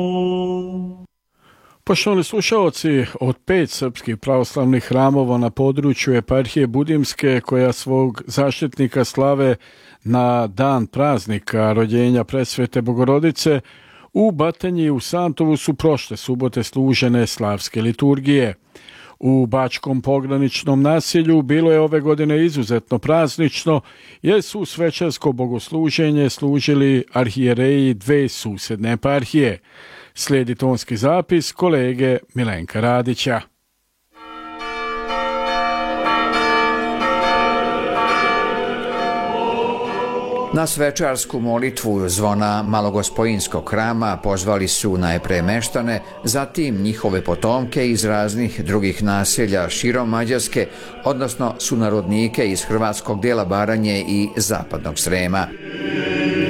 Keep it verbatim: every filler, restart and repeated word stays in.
Poštovani slušaoci, od pet srpskih pravoslavnih hramova na području eparhije Budimske, koja svog zaštitnika slave na dan praznika rođenja Presvete Bogorodice, u Batanji i u Santovu su prošle subote služene slavske liturgije. U Bačkom pograničnom naselju bilo je ove godine izuzetno praznično, jer su svečarsko bogosluženje služili arhijereji dve susedne eparhije. Slijedi tonski zapis kolege Milenka Radića. Na svečarsku molitvu zvona Malogospojinskog hrama pozvali su najpre meštane, zatim njihove potomke iz raznih drugih naselja širom Mađarske, odnosno sunarodnike iz hrvatskog dijela Baranje i zapadnog Srema.